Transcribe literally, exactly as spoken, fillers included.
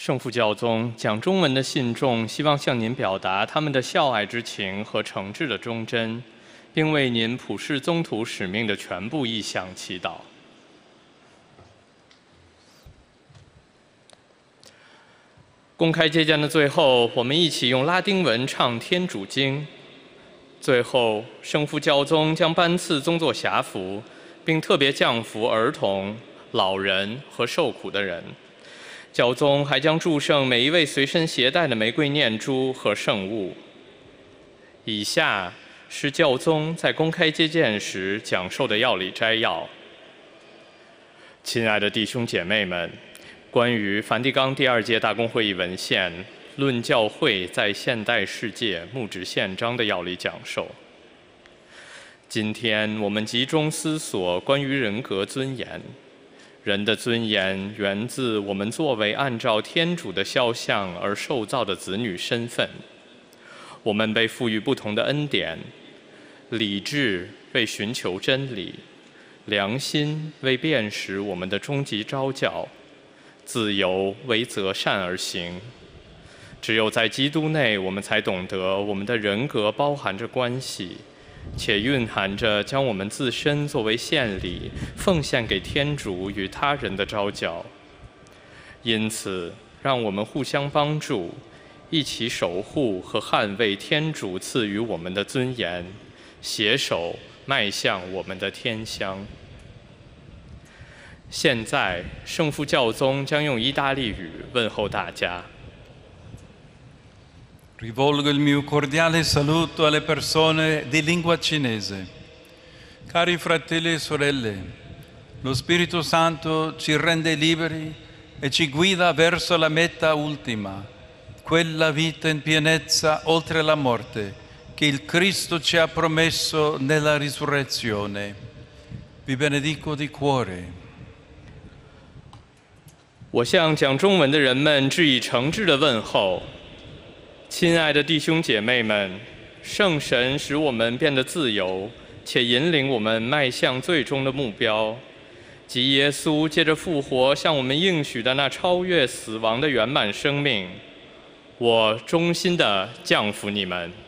圣父教宗讲中文的信众希望向您表达他们的孝爱之情和诚挚的忠贞，并为您普世宗徒使命的全部意向祈祷。公开接见的最后，我们一起用拉丁文唱天主经。最后，圣父教宗将颁赐宗座匣符，并特别降福儿童、老人和受苦的人。教宗还将祝圣每一位随身携带的玫瑰念珠和圣物。以下是教宗在公开接见时讲授的要理摘要。亲爱的弟兄姐妹们，关于梵蒂冈第二届大公会议文献《论教会在现代世界牧职宪章》的要理讲授。今天我们集中思索关于人格尊严。人的尊严源自我们作为按照天主的肖像而受造的子女身份。我们被赋予不同的恩典：理智为寻求真理，良心为辨识我们的终极召叫，自由为择善而行。只有在基督内，我们才懂得我们的人格包含着关系，且蕴含着将我们自身作为献礼奉献给天主与他人的召叫。因此，让我们互相帮助，一起守护和捍卫天主赐予我们的尊严，携手迈向我们的天乡。现在，圣父教宗将用意大利语问候大家。 Rivolgo il mio cordiale saluto alle persone di lingua cinese. Cari fratelli e sorelle, lo Spirito Santo ci rende liberi e ci guida verso la meta ultima, quella vita in pienezza oltre la morte che il Cristo ci ha promesso nella risurrezione. Vi benedico di cuore. 我向讲中文的人们致以诚挚的问候。亲爱的弟兄姐妹们，圣神使我们变得自由，且引领我们迈向最终的目标，即耶稣借着复活向我们应许的那超越死亡的圆满生命。我衷心地降服你们。